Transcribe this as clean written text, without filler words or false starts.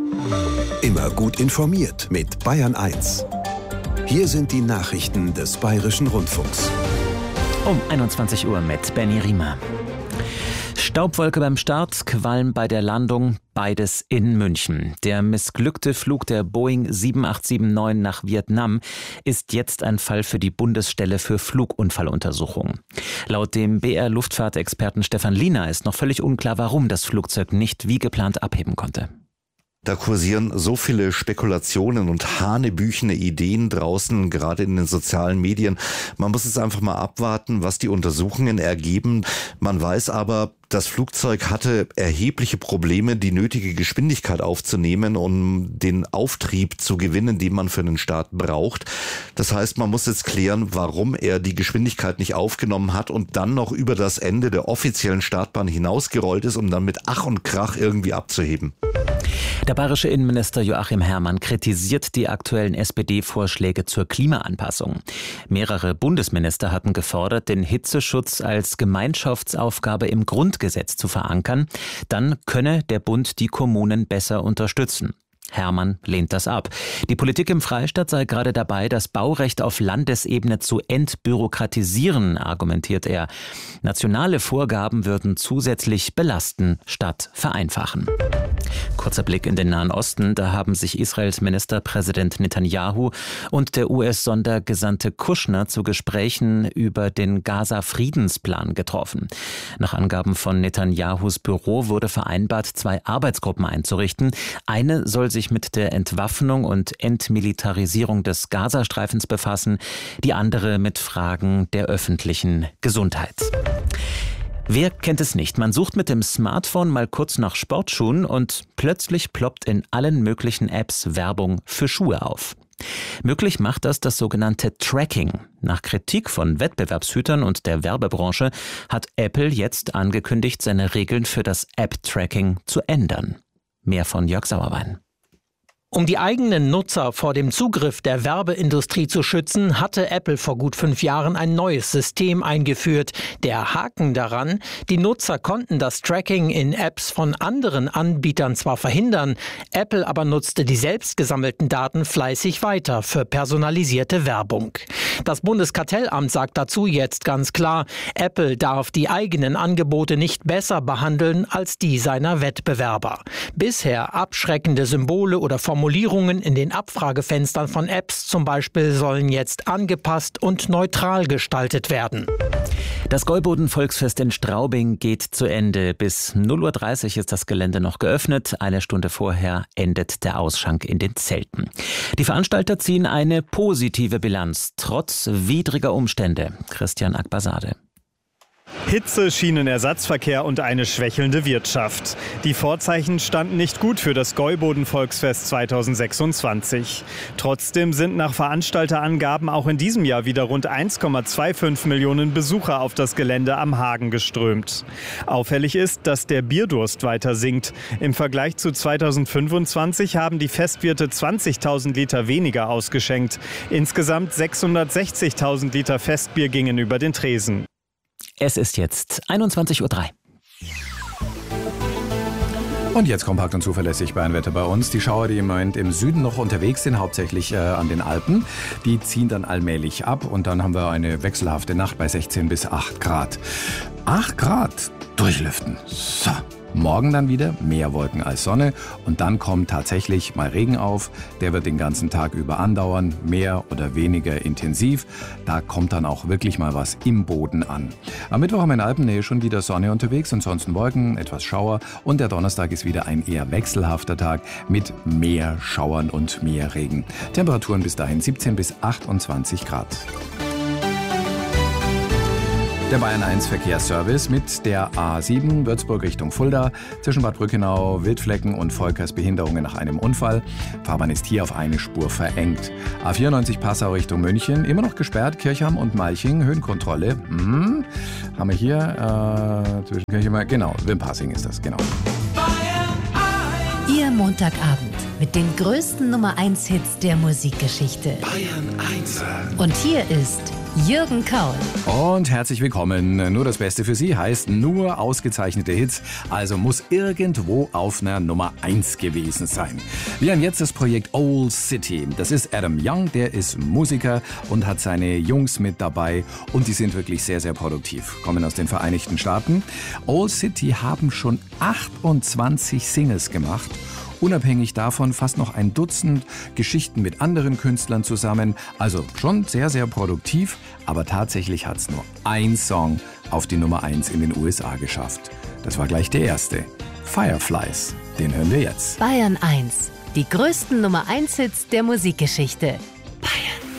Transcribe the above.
Immer gut informiert mit Bayern 1. Hier sind die Nachrichten des Bayerischen Rundfunks. Um 21 Uhr mit Benny Riemer. Staubwolke beim Start, Qualm bei der Landung, beides in München. Der missglückte Flug der Boeing 7879 nach Vietnam ist jetzt ein Fall für die Bundesstelle für Flugunfalluntersuchungen. Laut dem BR-Luftfahrtexperten Stefan Liener ist noch völlig unklar, warum das Flugzeug nicht wie geplant abheben konnte. Da kursieren so viele Spekulationen und hanebüchene Ideen draußen, gerade in den sozialen Medien. Man muss jetzt einfach mal abwarten, was die Untersuchungen ergeben. Man weiß aber, das Flugzeug hatte erhebliche Probleme, die nötige Geschwindigkeit aufzunehmen, um den Auftrieb zu gewinnen, den man für den Start braucht. Das heißt, man muss jetzt klären, warum er die Geschwindigkeit nicht aufgenommen hat und dann noch über das Ende der offiziellen Startbahn hinausgerollt ist, um dann mit Ach und Krach irgendwie abzuheben. Der bayerische Innenminister Joachim Herrmann kritisiert die aktuellen SPD-Vorschläge zur Klimaanpassung. Mehrere Bundesminister hatten gefordert, den Hitzeschutz als Gemeinschaftsaufgabe im Grundgesetz zu verankern. Dann könne der Bund die Kommunen besser unterstützen. Herrmann lehnt das ab. Die Politik im Freistaat sei gerade dabei, das Baurecht auf Landesebene zu entbürokratisieren, argumentiert er. Nationale Vorgaben würden zusätzlich belasten statt vereinfachen. Kurzer Blick in den Nahen Osten. Da haben sich Israels Ministerpräsident Netanyahu und der US-Sondergesandte Kushner zu Gesprächen über den Gaza-Friedensplan getroffen. Nach Angaben von Netanyahus Büro wurde vereinbart, 2 Arbeitsgruppen einzurichten. Eine soll sich mit der Entwaffnung und Entmilitarisierung des Gazastreifens befassen, die andere mit Fragen der öffentlichen Gesundheit. Wer kennt es nicht? Man sucht mit dem Smartphone mal kurz nach Sportschuhen und plötzlich ploppt in allen möglichen Apps Werbung für Schuhe auf. Möglich macht das sogenannte Tracking. Nach Kritik von Wettbewerbshütern und der Werbebranche hat Apple jetzt angekündigt, seine Regeln für das App-Tracking zu ändern. Mehr von Jörg Sauerwein. Um die eigenen Nutzer vor dem Zugriff der Werbeindustrie zu schützen, hatte Apple vor gut 5 Jahren ein neues System eingeführt. Der Haken daran: Die Nutzer konnten das Tracking in Apps von anderen Anbietern zwar verhindern, Apple aber nutzte die selbst gesammelten Daten fleißig weiter für personalisierte Werbung. Das Bundeskartellamt sagt dazu jetzt ganz klar, Apple darf die eigenen Angebote nicht besser behandeln als die seiner Wettbewerber. Bisher abschreckende Symbole oder Formulierungen in den Abfragefenstern von Apps zum Beispiel sollen jetzt angepasst und neutral gestaltet werden. Das Gäuboden-Volksfest in Straubing geht zu Ende. Bis 0:30 Uhr ist das Gelände noch geöffnet. 1 Stunde vorher endet der Ausschank in den Zelten. Die Veranstalter ziehen eine positive Bilanz, trotz widriger Umstände. Christian Akbasade. Hitze, Schienenersatzverkehr und eine schwächelnde Wirtschaft. Die Vorzeichen standen nicht gut für das Gäuboden-Volksfest 2026. Trotzdem sind nach Veranstalterangaben auch in diesem Jahr wieder rund 1,25 Millionen Besucher auf das Gelände am Hagen geströmt. Auffällig ist, dass der Bierdurst weiter sinkt. Im Vergleich zu 2025 haben die Festwirte 20.000 Liter weniger ausgeschenkt. Insgesamt 660.000 Liter Festbier gingen über den Tresen. Es ist jetzt 21:03 Uhr. Und jetzt kompakt und zuverlässig Bayernwetter bei uns. Die Schauer, die im Moment im Süden noch unterwegs sind, hauptsächlich an den Alpen, die ziehen dann allmählich ab und dann haben wir eine wechselhafte Nacht bei 16 bis 8 Grad. 8 Grad durchlüften. So. Morgen dann wieder mehr Wolken als Sonne und dann kommt tatsächlich mal Regen auf. Der wird den ganzen Tag über andauern, mehr oder weniger intensiv. Da kommt dann auch wirklich mal was im Boden an. Am Mittwoch haben wir in Alpennähe schon wieder Sonne unterwegs, ansonsten Wolken, etwas Schauer und der Donnerstag ist wieder ein eher wechselhafter Tag mit mehr Schauern und mehr Regen. Temperaturen bis dahin 17 bis 28 Grad. Der Bayern 1 Verkehrsservice mit der A7 Würzburg Richtung Fulda. Zwischen Bad Brückenau, Wildflecken und Volkers Behinderungen nach einem Unfall. Fahrbahn ist hier auf eine Spur verengt. A94 Passau Richtung München, immer noch gesperrt. Kirchham und Malching, Höhenkontrolle. Haben wir hier zwischen Kirchham, genau, Wimpassing ist das, genau. Ihr Montagabend. mit den größten Nummer 1 Hits der Musikgeschichte. Bayern 1. Und hier ist Jürgen Kaul. Und herzlich willkommen. Nur das Beste für Sie heißt nur ausgezeichnete Hits, also muss irgendwo auf einer Nummer 1 gewesen sein. Wir haben jetzt das Projekt Old City. Das ist Adam Young, der ist Musiker und hat seine Jungs mit dabei und die sind wirklich sehr, sehr produktiv. Kommen aus den Vereinigten Staaten. Old City haben schon 28 Singles gemacht. Unabhängig davon fast noch ein Dutzend Geschichten mit anderen Künstlern zusammen. Also schon sehr, sehr produktiv. Aber tatsächlich hat es nur ein Song auf die Nummer 1 in den USA geschafft. Das war gleich der erste. Fireflies. Den hören wir jetzt. Bayern 1. Die größten Nummer 1 Hits der Musikgeschichte.